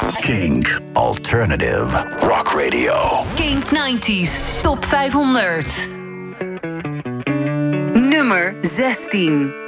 Kink Alternative Rock Radio. Kink 90s Top 500. Nummer 16.